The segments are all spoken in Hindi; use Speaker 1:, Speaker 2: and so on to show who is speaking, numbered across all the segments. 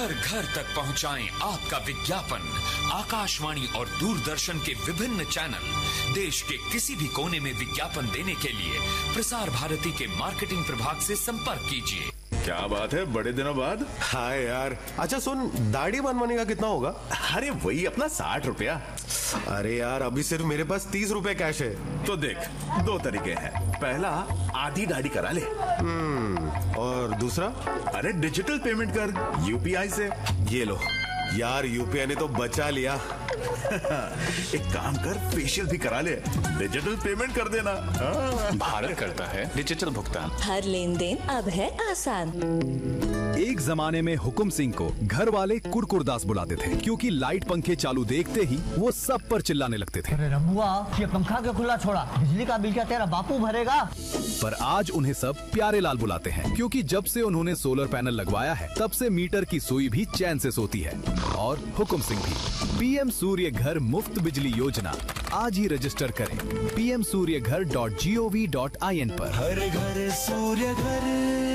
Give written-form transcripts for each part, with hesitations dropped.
Speaker 1: घर घर तक पहुंचाएं आपका विज्ञापन। आकाशवाणी और दूरदर्शन के विभिन्न चैनल देश के किसी भी कोने में विज्ञापन देने के लिए प्रसार भारती के मार्केटिंग प्रभाग से संपर्क कीजिए।
Speaker 2: क्या बात है, बड़े दिनों बाद।
Speaker 3: हाँ यार। अच्छा सुन, दाढ़ी बनवाने का कितना होगा?
Speaker 2: अरे वही अपना 60 रुपया।
Speaker 3: अरे यार, अभी सिर्फ मेरे पास 30 रुपए कैश है।
Speaker 2: तो देख, दो तरीके हैं। पहला, आधी दाढ़ी करा ले।
Speaker 3: और दूसरा?
Speaker 2: अरे डिजिटल पेमेंट कर यूपीआई से।
Speaker 3: ये लो यार, यूपीआई ने तो बचा लिया।
Speaker 2: एक काम कर, फेशियल भी करा ले, डिजिटल पेमेंट कर देना।
Speaker 4: भारत करता है डिजिटल भुगतान।
Speaker 5: हर लेन देन अब है आसान।
Speaker 6: एक जमाने में हुकुम सिंह को घर वाले कुरकुरदास बुलाते थे, क्योंकि लाइट पंखे चालू देखते ही वो सब पर चिल्लाने लगते थे।
Speaker 7: अरे रमुआ, ये पंखा क्यों खुला छोड़ा? बिजली का बिल क्या तेरा बापू भरेगा?
Speaker 6: पर आज उन्हें सब प्यारे लाल बुलाते हैं, क्योंकि जब से उन्होंने सोलर पैनल लगवाया है तब से मीटर की सुई भी चैन से सोती है। और हुकुम सिंह भी। पीएम सूर्य घर मुफ्त बिजली योजना आज ही रजिस्टर करें pmsuryaghar.gov.in पर।
Speaker 8: हर घर सूर्य घर।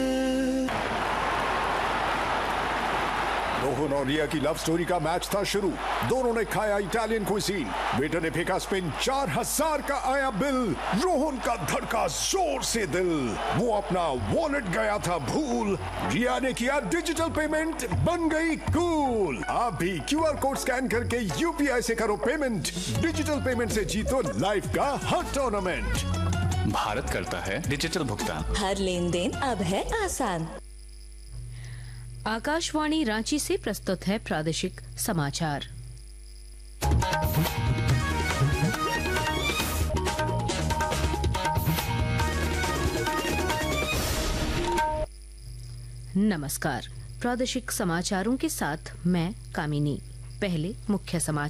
Speaker 9: रोहन और रिया की लव स्टोरी का मैच था शुरू। दोनों ने खाया इटालियन क्विजीन। बेटे ने फेंका स्पिन, 4000 का आया बिल। रोहन का धड़का जोर से दिल। वो अपना वॉलेट गया था भूल। रिया ने किया डिजिटल पेमेंट, बन गई कूल। आप भी क्यूआर कोड स्कैन करके यूपीआई से करो पेमेंट। डिजिटल पेमेंट से जीतो लाइफ का हर टूर्नामेंट।
Speaker 4: भारत करता है डिजिटल भुगतान।
Speaker 5: हर लेन देन अब है आसान।
Speaker 10: आकाशवाणी रांची से प्रस्तुत है प्रादेशिक समाचार। नमस्कार, प्रादेशिक समाचारों के साथ मैं कामिनी। पहले मुख्य समाचार।